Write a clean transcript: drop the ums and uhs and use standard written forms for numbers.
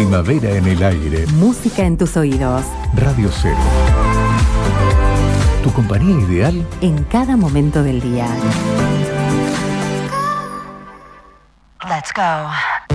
Primavera en el aire. Música en tus oídos. Radio Cero. Tu compañía ideal en cada momento del día. Let's go.